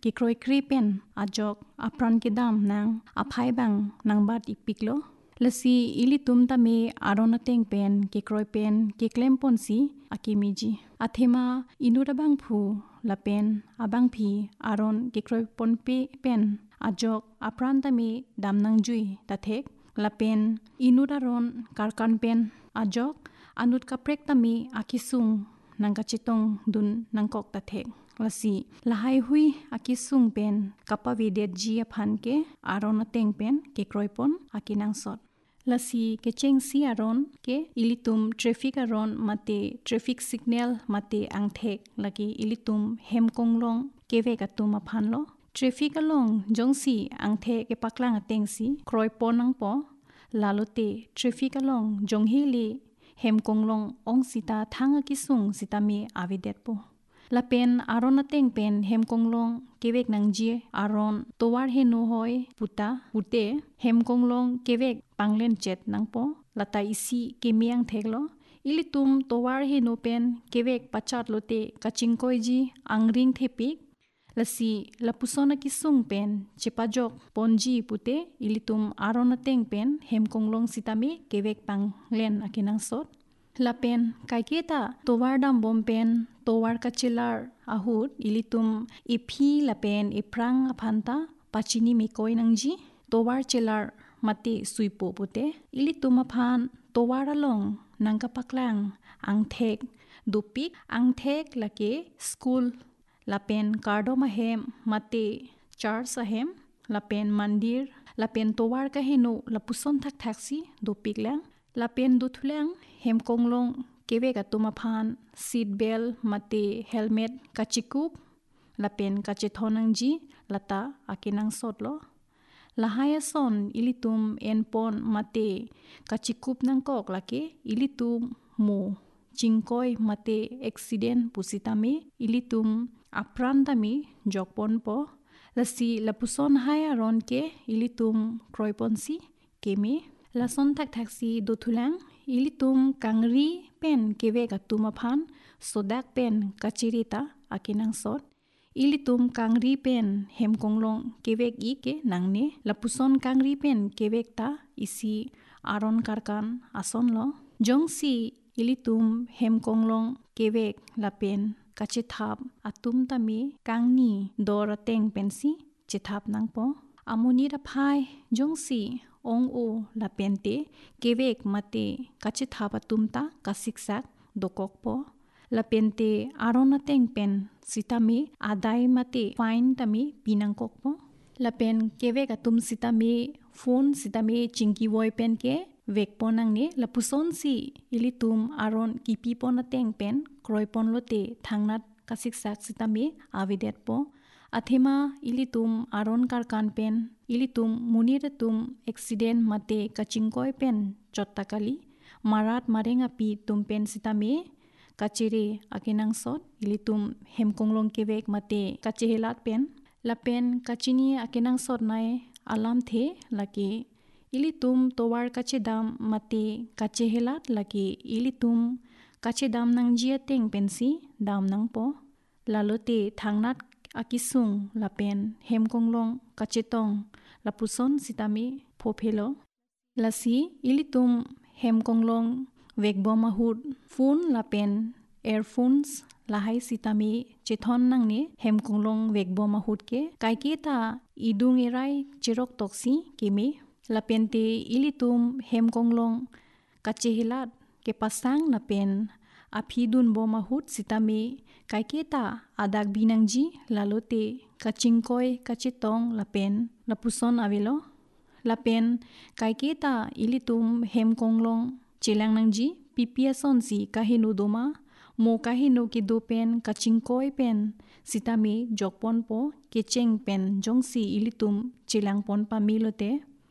ki kroi kri pen ajok apran ke dam nang aphai bang nang bat ipiklo lasi ilitum tame arona teng pen ki kroi pen ki klem pon si akimiji athema inura bang phu lapen abang phi aron ki kroi pon pe pen ajok apran tame dam nang jui tathek lapen inura ron karkan pen ajok anut kaprek tame akisung nang kachitong dun nang kok tathek lasi lahai hui akisung pen kapavidet ji aphan ke aron ateng pen ke kroipon akinang sot lasi ke cheng si aron ke ilitum traffic aron mate traffic signal mate angthek lagi ilitum hemkonglong keve katum aphan lo traffic along jongsi angthe ke paklang ateng si kroipon ang po lalote traffic along jonghili hemkonglong ong sita thanga kisung sitami avidet po lapen aron ateng pen hemkonglong kevek nangji aron towar henu hoi puta pute hemkonglong kevek panglen chet nangpo lata isi kemiang theklo ilitum towar henu pen kevek pachat lote kachingkoi ji angring thepik lasi lapusona kisung pen chepajok ponji pute ilitum aron ateng pen hemkonglong sitami kevek panglen akinang sot lapen kaiketa towar dam bompen towar kachilar ahut ilitum iphi lapen iprang aphanta pachini mikoi nangji towar chelar mate suipo pute ilitum aphan towar along nangka paklang angthek dupik angthek lake school lapen kardom ahem mate church ahem lapen mandir lapen towar ka henu lapuson thak thaksi dupik lang lapen duthlang hemkonglong kevek atuma phan seat belt mate helmet kachikup lapen kachethonangji lata akinang sotlo lahaya son ilitum enpon mate kachikup nangkok lake ilitum mu chingkoi mate accident pusitami ilitum aprantami jokpon po lasi lapuson haya ron ke ilitum kroiponsi kemi lason thak thaksi dothulang ilitum kangri pen keve katuma phan sodak pen kachirita akinang sot ilitum kangri pen hemkonglong kevek I ke nangne lapuson kangri pen kevek ta isi aron karkan ason lo jongsi ilitum hemkonglong kevek lapen kachithap atum tami kangni dorateng pensi chithap nangpo amuni raphai jongsi ong o lapente kevek mate kachithap atumta kasiksak dokokpo lapente arona tengpen sitami adai mate fine tami pinangkokpo lapen kevek atum sitami phone sitami chingki woi pen ke vekponangni lapuson si ilitum aron kipi pona tengpen kroipon lote thangnat kasiksak sitami avidet po athema ilitum aron karkan pen ilitum muniratum accident mate kachingkoi pen chottakali marat marenga pi tumpen sitami kachire akinang sot ilitum hemkonglong kevek mate kachehelat pen lapen kachini akinang sot nai alam the laki ilitum towar kachedam mate kachehelat laki ilitum kachedam nang jia teng pensi dam nang po lalote thangnat akisung lapen hemkonglong kachetong lapuson sitami phopelo lasi ilitum hemkonglong vekbom ahut phone lapen earphones lahai sitami chethon nangni hemkonglong vekbom ahut ke kaiketa idung erai cherok toksi kemi lapente ilitum hemkonglong kachehilat ke pasang lapen aphidun bom ahut sitami kaiketa adak binangji lalote kachingkoi kachetong lapen lapuson avelo lapen kaiketa ilitum hemkonglong chelang nangji pipia sonsi kahinu doma mo kahinu ki dopen kachingkoi pen sitami jokpon po kecheng pen jongsi ilitum chelang pon pamilote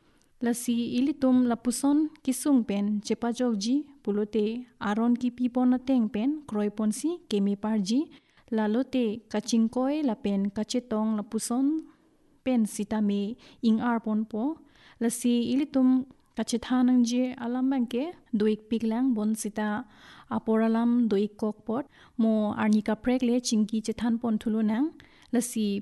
lasi ilitum lapuson kisung pen chepajokji pulote aron ki pipon ateng pen kroiponsi kemi parji lalote kachingkoi lapen kachetong lapuson pen sitami ingar pon po lasi ilitum kachethanangji alambangke doik piklang bon sita aporalam doik kokpot mo arnika prekle chingki chethan pon thulunang lasi